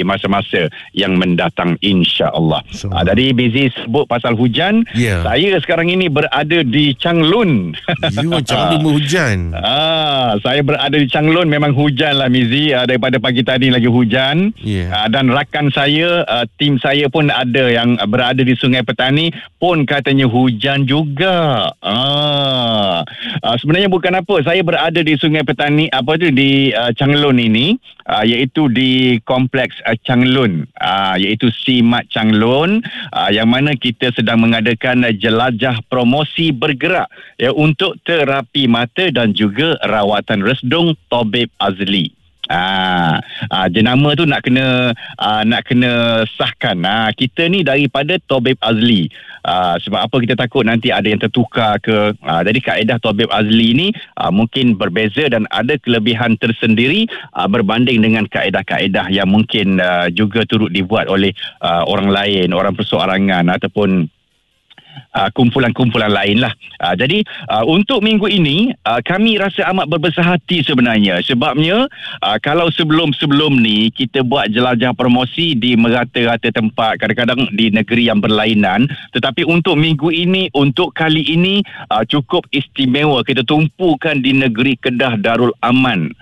di masa-masa yang mendatang, insya-Allah. So, Jadi Bizi sebut pasal hujan. Saya sekarang ini berada di Changlun. Changlun berhujan. Saya berada di Changlun, memang hujan lah Mizi. Daripada pagi tadi lagi hujan. Dan rakan saya, tim saya pun ada yang berada di Sungai Petani pun katanya hujan juga. Sebenarnya bukan apa, saya berada di Sungai Petani di Changlun ini, iaitu di kompleks Changlun, iaitu Simat Changlun, yang mana kita sedang mengadakan jelajah promosi bergerak untuk terapi mata dan juga rawatan resdung Tabib Azli. Jenama tu nak kena sahkan. Kita ni daripada Tabib Azli. Sebab apa kita takut nanti ada yang tertukar ke. Jadi kaedah Tabib Azli ni mungkin berbeza dan ada kelebihan tersendiri berbanding dengan kaedah-kaedah yang mungkin juga turut dibuat oleh orang lain, orang perseorangan ataupun kumpulan-kumpulan lain lah. Jadi untuk minggu ini kami rasa amat berbesar hati sebenarnya, sebabnya kalau sebelum-sebelum ni kita buat jelajah promosi di merata-rata tempat, kadang-kadang di negeri yang berlainan, tetapi untuk minggu ini, untuk kali ini cukup istimewa. Kita tumpukan di negeri Kedah Darul Aman,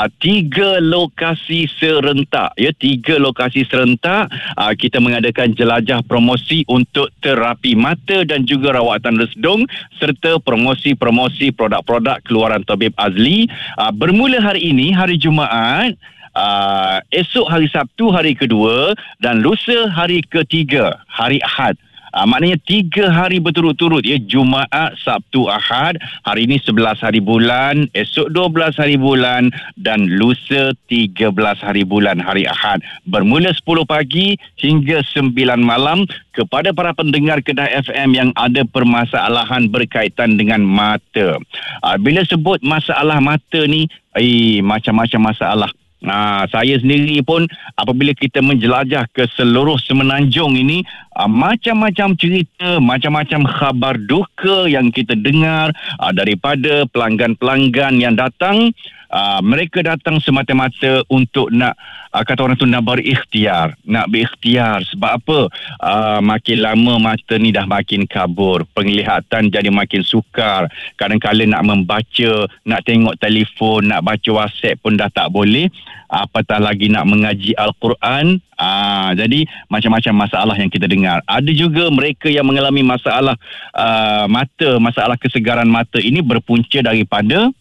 3 lokasi serentak, 3 lokasi serentak kita mengadakan jelajah promosi untuk terapi mata dan juga rawatan resdung serta promosi-promosi produk-produk keluaran Tabib Azli. Bermula hari ini, hari Jumaat, esok hari Sabtu, hari kedua, dan lusa hari ketiga, hari Ahad. Maknanya 3 hari berturut-turut, Jumaat, Sabtu, Ahad. Hari ini 11 hari bulan, esok 12 hari bulan, dan lusa 13 hari bulan, hari Ahad. Bermula 10 pagi hingga 9 malam. Kepada para pendengar Kedah FM yang ada permasalahan berkaitan dengan mata. Bila sebut masalah mata ni, macam-macam masalah. Saya sendiri pun apabila kita menjelajah ke seluruh semenanjung ini, macam-macam cerita, macam-macam khabar duka yang kita dengar daripada pelanggan-pelanggan yang datang. Mereka datang semata-mata untuk nak, kata orang tu, nak berikhtiar. Sebab apa? Makin lama mata ni dah makin kabur, penglihatan jadi makin sukar. Kadang-kadang nak membaca, nak tengok telefon, nak baca WhatsApp pun dah tak boleh, apatah lagi nak mengaji Al-Quran. Jadi macam-macam masalah yang kita dengar. Ada juga mereka yang mengalami masalah mata, masalah kesegaran mata ini berpunca daripada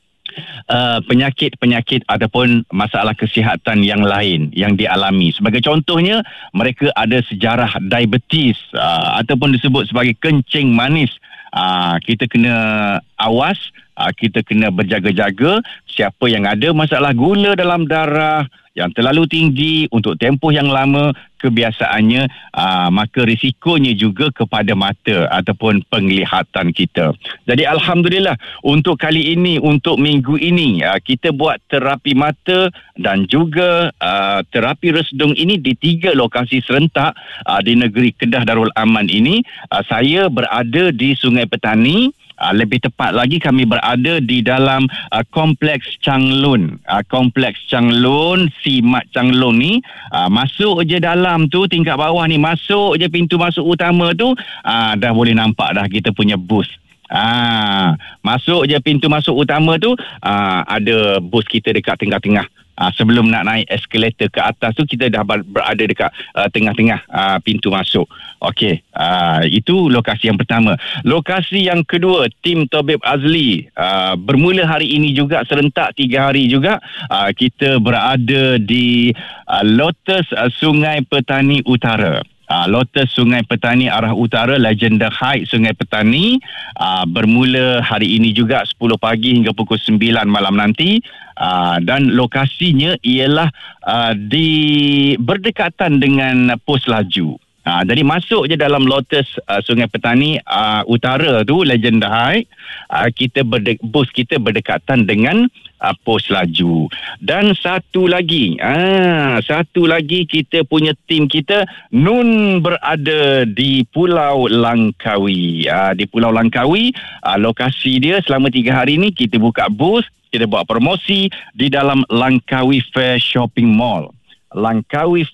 penyakit-penyakit ataupun masalah kesihatan yang lain yang dialami. Sebagai contohnya, mereka ada sejarah diabetes ataupun disebut sebagai kencing manis. Kita kena awas, kita kena berjaga-jaga. Siapa yang ada masalah gula dalam darah yang terlalu tinggi untuk tempoh yang lama, kebiasaannya maka risikonya juga kepada mata ataupun penglihatan kita. Jadi alhamdulillah untuk kali ini, untuk minggu ini, kita buat terapi mata dan juga terapi resdung ini di 3 lokasi serentak di negeri Kedah Darul Aman ini. Saya berada di Sungai Petani. Lebih tepat lagi, kami berada di dalam kompleks Changlun. Kompleks Changlun, Simat Changlun ni, masuk je dalam tu, tingkat bawah ni, masuk je pintu masuk utama tu, dah boleh nampak dah kita punya bus. Masuk je pintu masuk utama tu, ada bus kita dekat tengah-tengah. Sebelum nak naik eskalator ke atas tu, kita dah berada dekat tengah-tengah pintu masuk. Okey, itu lokasi yang pertama. Lokasi yang kedua, tim Tabib Azli, bermula hari ini juga, serentak 3 hari juga. Kita berada di Lotus Sungai Petani Utara. Lotus Sungai Petani arah utara, Legenda Heights Sungai Petani, bermula hari ini juga 10 pagi hingga pukul 9 malam nanti. Dan lokasinya ialah berdekatan dengan pos laju. Jadi masuk je dalam Lotus Sungai Petani utara tu, Legenda High, bus kita berdekatan dengan pos laju. Dan satu lagi kita punya tim kita nun berada di Pulau Langkawi. Di Pulau Langkawi, lokasi dia selama 3 hari ni kita buka bus, kita buat promosi di dalam Langkawi Fair Shopping Mall. Langkawi